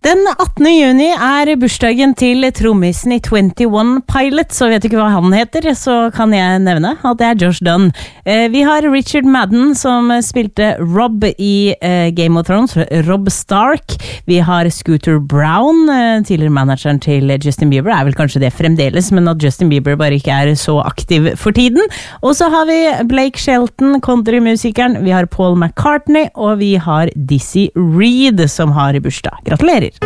Den 18. juni bursdagen til trommisen I 21 Pilots, så vet du ikke hva han heter, så kan jeg nevne at det Josh Dunn. Vi har Richard Madden som spilte Robb I Game of Thrones, Robb Stark. Vi har Scooter Brown, tidligere manageren til Justin Bieber, vel kanskje det fremdeles, men at Justin Bieber bare ikke så aktiv for tiden. Og så har vi Blake Shelton, countrymusikeren, vi har Paul McCartney, og vi har Dizzy Reed som har bursdag. Gratulerer!